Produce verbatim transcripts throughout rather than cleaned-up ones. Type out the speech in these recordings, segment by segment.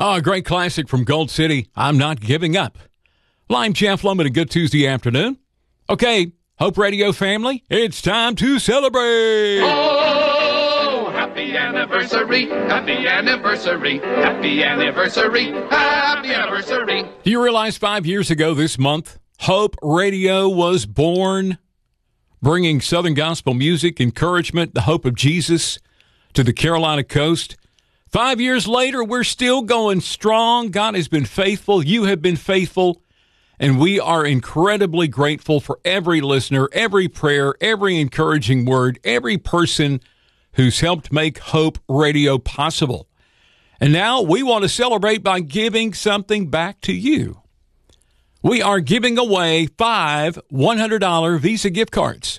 Oh, a great classic from Gold City, I'm Not Giving Up. Well, I'm Jeff Lum, and a good Tuesday afternoon. Okay, Hope Radio family, it's time to celebrate. Oh, happy anniversary, happy anniversary, happy anniversary, happy anniversary. Do you realize five years ago this month, Hope Radio was born, bringing Southern gospel music, encouragement, the hope of Jesus to the Carolina coast? Five years later, we're still going strong. God has been faithful. You have been faithful. And we are incredibly grateful for every listener, every prayer, every encouraging word, every person who's helped make Hope Radio possible. And now we want to celebrate by giving something back to you. We are giving away five one hundred dollars Visa gift cards.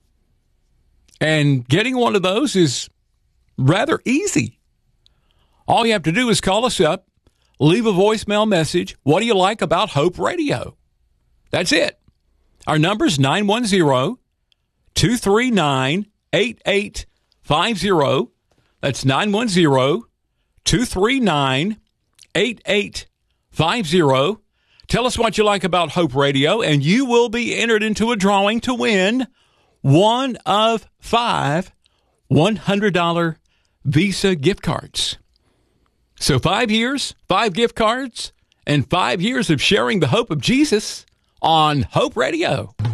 And getting one of those is rather easy. All you have to do is call us up, leave a voicemail message. What do you like about Hope Radio? That's it. Our number is nine one zero, two three nine, eight eight five zero. That's nine one zero, two three nine, eight eight five zero. Tell us what you like about Hope Radio, and you will be entered into a drawing to win one of five one hundred dollars Visa gift cards. So five years, five gift cards, and five years of sharing the hope of Jesus on Hope Radio.